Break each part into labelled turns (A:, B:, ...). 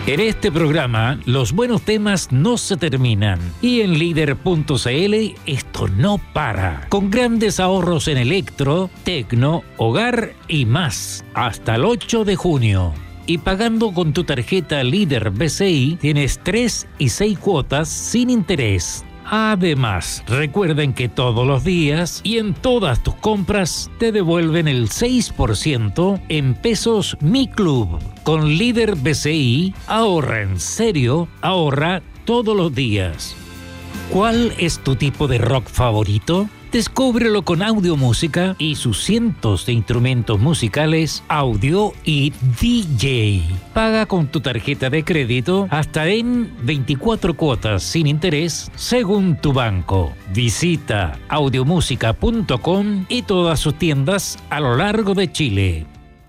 A: En este programa, los buenos temas no se terminan. Y en Líder.cl esto no para. Con grandes ahorros en electro, tecno, hogar y más. Hasta el 8 de junio. Y pagando con tu tarjeta Líder BCI, tienes 3 y 6 cuotas sin interés. Además, recuerden que todos los días y en todas tus compras te devuelven el 6% en pesos Mi Club. Con Líder BCI, ahorra en serio, ahorra todos los días. ¿Cuál es tu tipo de rock favorito? Descúbrelo con Audiomúsica y sus cientos de instrumentos musicales, audio y DJ. Paga con tu tarjeta de crédito hasta en 24 cuotas sin interés según tu banco. Visita audiomusica.com y todas sus tiendas a lo largo de Chile.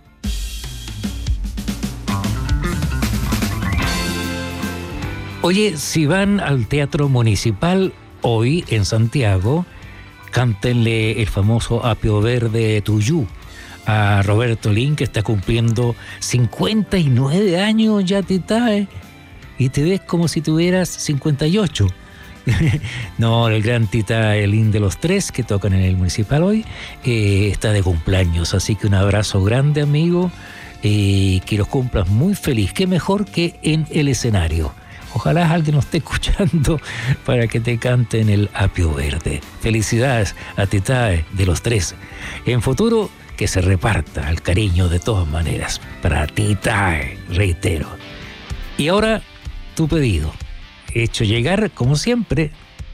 A: Oye, si van al Teatro Municipal hoy en Santiago, cántenle el famoso Apio Verde Tuyú a Roberto Lin, que está cumpliendo 59 años ya, Titae, y te ves como si tuvieras 58. No, el gran Titae Lin de los Tres, que tocan en el Municipal hoy, está de cumpleaños, así que un abrazo grande, amigo, que los cumplas muy feliz. Qué mejor que en el escenario. Ojalá alguien nos esté escuchando para que te canten el Apio Verde. Felicidades a Titae de los Tres. En futuro, que se reparta el cariño de todas maneras. Para Titae, reitero. Y ahora, tu pedido. Hecho llegar, como siempre.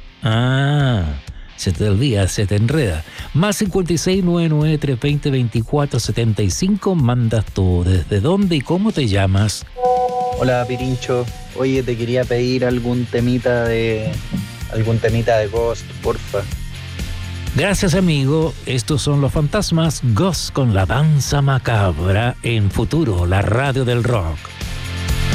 A: Se te olvida, se te enreda. Más 56 99 320 24 75. Mandas tú desde dónde y cómo te llamas.
B: Hola, Pirincho. Oye, te quería pedir algún temita de Ghost, porfa.
A: Gracias, amigo. Estos son los Fantasmas, Ghost con la danza macabra en Futuro, la radio del rock.